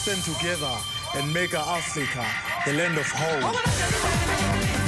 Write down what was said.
stand together and make Africa the land of hope.